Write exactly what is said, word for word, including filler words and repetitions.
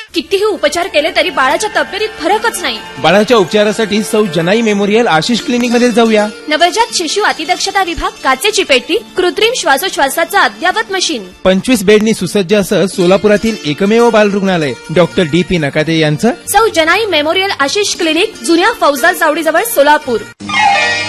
कितीही उपचार केले तरी बाळाच्या तब्येतीत फरकच नाही. बाळाच्या उपचारासाठी सौ जनाई मेमोरियल आशिष क्लिनिक मध्ये जाऊया. नवजात शिशु अतिदक्षता विभाग, काचेची पेटी, कृत्रिम श्वासोच्छवासाचं अद्ययावत मशीन, पंचवीस बेडनी सुसज्ज असं सोलापुरातील एकमेव बाल रुग्णालय डॉक्टर डी पी नकाते यांचं. सौ जनाई मेमोरियल आशिष क्लिनिक, जुन्या फौजदार चावडीजवळ, सोलापूर.